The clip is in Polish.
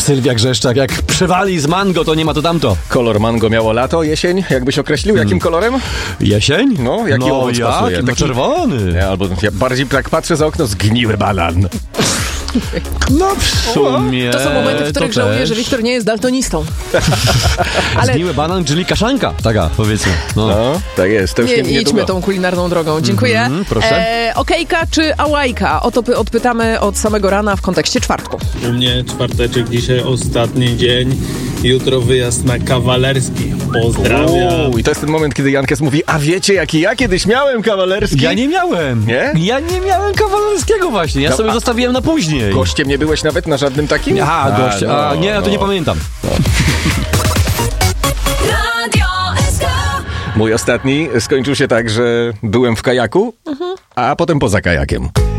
Sylwia Grzeszczak, jak przewali z mango, to nie ma to tamto. Kolor mango miało lato, jesień? Jakbyś określił? Jakim kolorem? Jesień? No, jaki owoc pasuje? No czerwony. Nie, albo ja bardziej tak patrzę za okno, zgniły banan. No w sumie... To są momenty, w których żałuję, że Wiktor nie jest daltonistą. Ale... Zgniły banan, czyli kaszanka. Taka, powiedzmy. No, tak jest. To już nie niedługo. idźmy tą kulinarną drogą. Dziękuję. Proszę. Okejka czy ałajka? O to odpytamy od samego rana w kontekście czwartku. U mnie czwarteczek dzisiaj ostatni dzień. Jutro wyjazd na kawalerski. Pozdrawiam. I to jest ten moment, kiedy Jankes mówi, a wiecie, jaki ja kiedyś miałem kawalerski? Ja nie miałem. Nie? Ja nie miałem kawalerskiego właśnie. Ja sobie zostawiłem na później. Gościem nie byłeś nawet na żadnym takim? Goście. Nie, ja to nie pamiętam. Mój ostatni skończył się tak, że byłem w kajaku, a potem poza kajakiem.